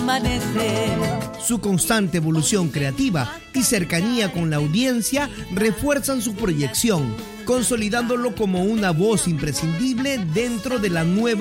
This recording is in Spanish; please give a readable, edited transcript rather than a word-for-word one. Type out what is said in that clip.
amanecer. Su constante evolución creativa y cercanía con la audiencia refuerzan su proyección, consolidándolo como una voz imprescindible dentro de la nueva